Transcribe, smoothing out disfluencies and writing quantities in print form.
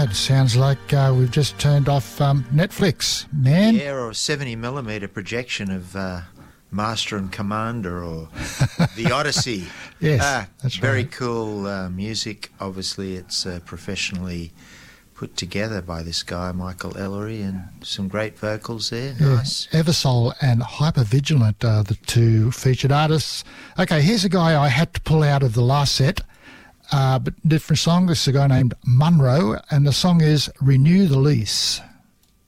bad. Sounds like we've just turned off Netflix, man. Yeah, or a 70mm projection of Master and Commander or The Odyssey. Yes, that's very right. cool music. Obviously, it's professionally put together by this guy, Michael Ellery, and some great vocals there. Yeah. Nice. Eversoul and Hypervigilant are the two featured artists. Okay, here's a guy I had to pull out of the last set, but different song. This is a guy named Munro, and the song is Renew the Lease.